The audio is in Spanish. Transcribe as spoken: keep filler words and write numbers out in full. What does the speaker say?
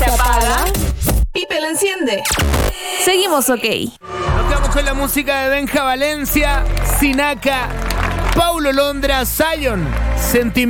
apaga, Pipe la enciende. Seguimos, ok. Nos quedamos con la música de Benja Valencia, Sinaka, Paulo Londra, Zion, Sentimiento.